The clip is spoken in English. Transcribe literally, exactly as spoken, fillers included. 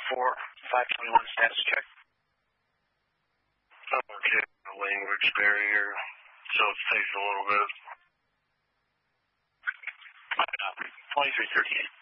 four, five twenty-one status check. Okay, the language barrier, so it takes a little bit. Uh, twenty-three thirty-eight.